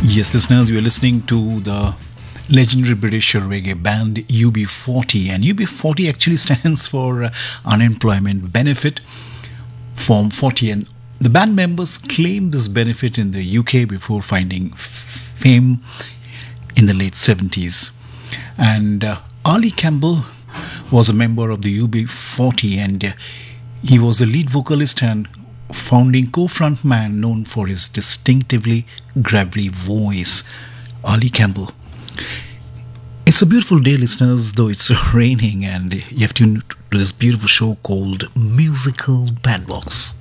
Yes, listeners, you are listening to the legendary British reggae band UB40, and UB40 actually stands for Unemployment Benefit Form 40. And the band members claimed this benefit in the UK before finding fame in the late 70s. And Ali Campbell was a member of the UB40, and he was the lead vocalist and founding co-frontman known for his distinctively gravelly voice. Ali Campbell. It's a beautiful day, listeners, though it's raining, and you have tuned to this beautiful show called Musical Bandbox.